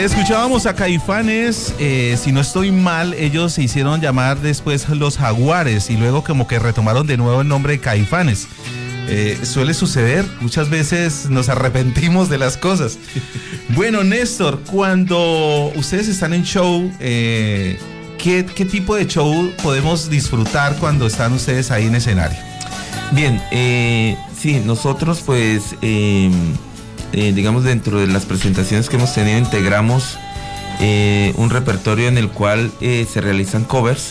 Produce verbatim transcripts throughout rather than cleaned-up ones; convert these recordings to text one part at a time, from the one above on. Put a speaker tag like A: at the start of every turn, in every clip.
A: Escuchábamos a Caifanes, eh, si no estoy mal, ellos se hicieron llamar después Los Jaguares y luego como que retomaron de nuevo el nombre de Caifanes. Eh, suele suceder, muchas veces nos arrepentimos de las cosas. Bueno, Néstor, cuando ustedes están en show, eh, ¿qué, qué tipo de show podemos disfrutar cuando están ustedes ahí en escenario?
B: Bien, eh, sí, nosotros pues, eh, eh, digamos dentro de las presentaciones que hemos tenido, integramos eh, un repertorio en el cual eh, se realizan covers.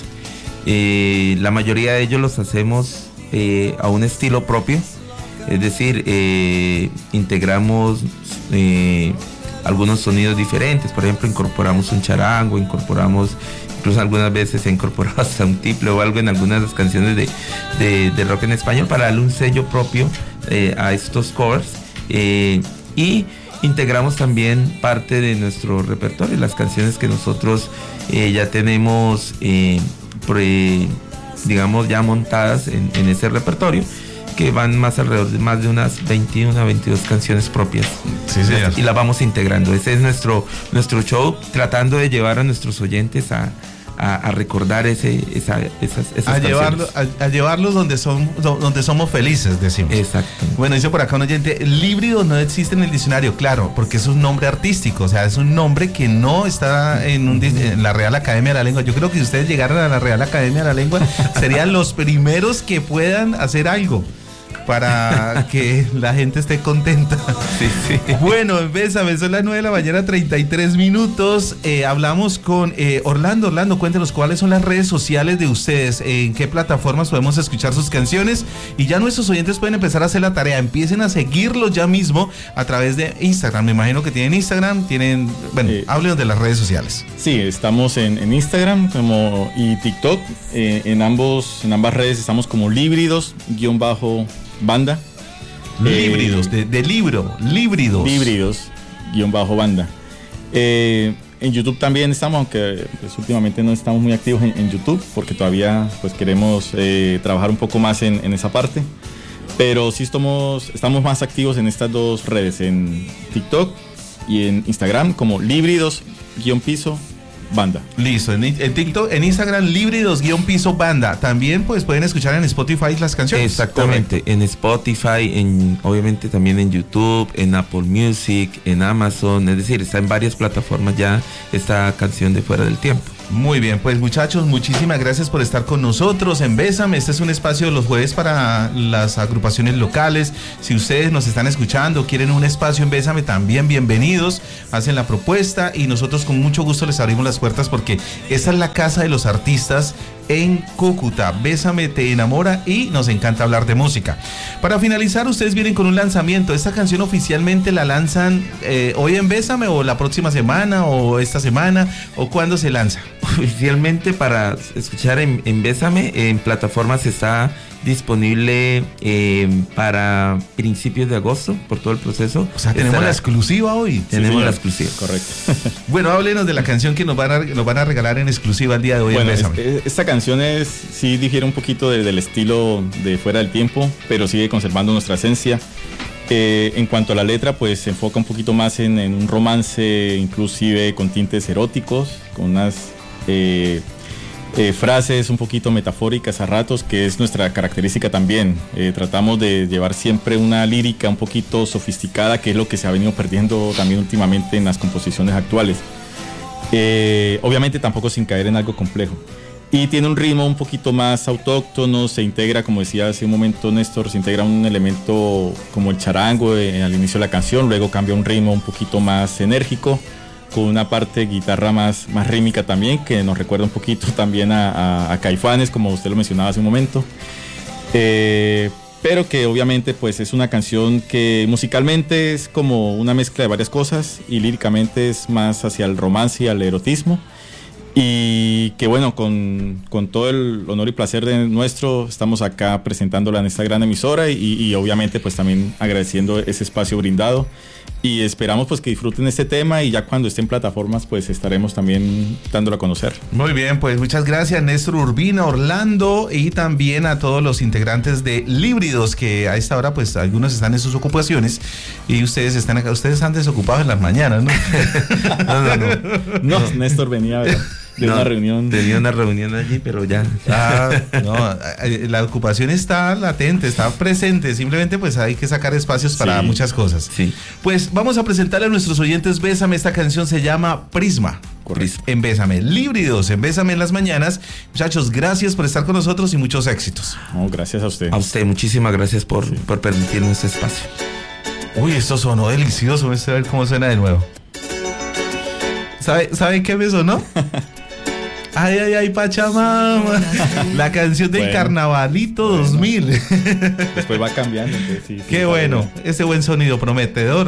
B: Eh, la mayoría de ellos los hacemos Eh, a un estilo propio, es decir, eh, integramos eh, algunos sonidos diferentes. Por ejemplo, incorporamos un charango, incorporamos, incluso algunas veces se incorporado hasta un tiple o algo en algunas de las canciones de, de, de rock en español para darle un sello propio eh, a estos covers, eh, y integramos también parte de nuestro repertorio, las canciones que nosotros eh, ya tenemos eh, pre, digamos ya montadas en, en ese repertorio, que van más alrededor de más de unas veintiuna, veintidós canciones propias.
A: Sí, señor.
B: Y las vamos integrando. Ese es nuestro, nuestro show, tratando de llevar a nuestros oyentes a, a, a recordar ese, esa, esas, esas
A: a, llevarlo, a, a llevarlos donde, son, donde somos felices, decimos.
B: Exacto.
A: Bueno, dice por acá un oyente, Líbrido no existe en el diccionario, claro, porque es un nombre artístico, o sea, es un nombre que no está en, un, en la Real Academia de la Lengua. Yo creo que si ustedes llegaran a la Real Academia de la Lengua, serían los primeros que puedan hacer algo para que la gente esté contenta.
B: Sí, sí.
A: Bueno, Bésame, son las nueve de la mañana, treinta y tres minutos. Eh, hablamos con eh, Orlando. Orlando, cuéntenos cuáles son las redes sociales de ustedes, en qué plataformas podemos escuchar sus canciones, y ya nuestros oyentes pueden empezar a hacer la tarea. Empiecen a seguirlos ya mismo a través de Instagram. Me imagino que tienen Instagram, tienen, bueno, eh, háblenos de las redes sociales.
C: Sí, estamos en, en Instagram como y TikTok. Eh, en ambos, en ambas redes estamos como Líbridos guión bajo banda.
A: Líbridos,
C: eh,
A: de, de libro, Líbridos.
C: Líbridos, guión bajo banda. Eh, en YouTube también estamos, aunque pues, últimamente no estamos muy activos en, en YouTube, porque todavía pues queremos eh, trabajar un poco más en, en esa parte. Pero sí estamos, estamos más activos en estas dos redes, en TikTok y en Instagram como Líbridos, guión piso, banda.
A: Listo, en, en TikTok, en Instagram, Líbridos guión piso banda. También pues pueden escuchar en Spotify las canciones.
B: Exactamente. Correcto. En Spotify, en, obviamente también en YouTube, en Apple Music, en Amazon, es decir, está en varias plataformas ya esta canción de Fuera del Tiempo.
A: Muy bien, pues muchachos, muchísimas gracias por estar con nosotros en Bésame. Este es un espacio de los jueves para las agrupaciones locales. Si ustedes nos están escuchando, quieren un espacio en Bésame, también bienvenidos. Hacen la propuesta y nosotros con mucho gusto les abrimos las puertas, porque esa es la casa de los artistas en Cúcuta. Bésame te enamora y nos encanta hablar de música. Para finalizar, ustedes vienen con un lanzamiento. ¿Esta canción oficialmente la lanzan eh, hoy en Bésame, o la próxima semana, o esta semana, o cuándo se lanza?
B: Oficialmente para escuchar en, en Bésame, en plataformas está disponible eh, para principios de agosto, por todo el proceso.
A: O sea, tenemos Estará, la exclusiva hoy.
B: Tenemos sí, la exclusiva.
C: Correcto.
A: Bueno, háblenos de la canción que nos van a, nos van a regalar en exclusiva el día de hoy.
C: Bueno,
A: en Bésame.
C: Es, esta canción es, sí difiere un poquito de, del estilo de Fuera del Tiempo, pero sigue conservando nuestra esencia. Eh, en cuanto a la letra, pues se enfoca un poquito más en, en un romance, inclusive con tintes eróticos, con unas eh, eh, frases un poquito metafóricas a ratos, que es nuestra característica también. Eh, tratamos de llevar siempre una lírica un poquito sofisticada, que es lo que se ha venido perdiendo también últimamente en las composiciones actuales. Eh, obviamente tampoco sin caer en algo complejo. Y tiene un ritmo un poquito más autóctono, se integra, como decía hace un momento Néstor, se integra un elemento como el charango eh, al inicio de la canción, luego cambia un ritmo un poquito más enérgico, con una parte de guitarra más, más rítmica también, que nos recuerda un poquito también a, a, a Caifanes, como usted lo mencionaba hace un momento. Eh, pero que obviamente pues es una canción que musicalmente es como una mezcla de varias cosas, y líricamente es más hacia el romance y al erotismo. Y que bueno, con, con todo el honor y placer de nuestro, estamos acá presentándola en esta gran emisora, y, y obviamente pues también agradeciendo ese espacio brindado. Y esperamos pues que disfruten este tema y ya cuando esté en plataformas pues estaremos también dándolo a conocer.
A: Muy bien, pues muchas gracias Néstor Urbina, Orlando, y también a todos los integrantes de Líbridos, que a esta hora pues algunos están en sus ocupaciones y ustedes están acá, ustedes están desocupados en las mañanas, ¿no?
B: No, no, no.
C: No, no. Néstor venía de no, una reunión.
B: Tenía una reunión allí, pero ya.
A: Ah, no, la ocupación está latente, está presente, simplemente pues hay que sacar espacios para sí. muchas cosas.
B: Sí.
A: Pues vamos a presentarle a nuestros oyentes Bésame, esta canción se llama Prisma.
C: Correcto.
A: En Bésame, Líbridos, en Bésame en las mañanas. Muchachos, gracias por estar con nosotros y muchos éxitos.
C: No, gracias a usted.
B: A usted, muchísimas gracias por, sí. por permitirnos este espacio.
A: Uy, esto sonó delicioso, vamos a ver cómo suena de nuevo. ¿Sabe, ¿Saben qué me sonó? Ay, ay, ay, Pachamama. La canción del bueno. Carnavalito bueno. dos mil.
C: Después va cambiando. Entonces sí, sí,
A: qué bueno, bien. Ese buen sonido prometedor.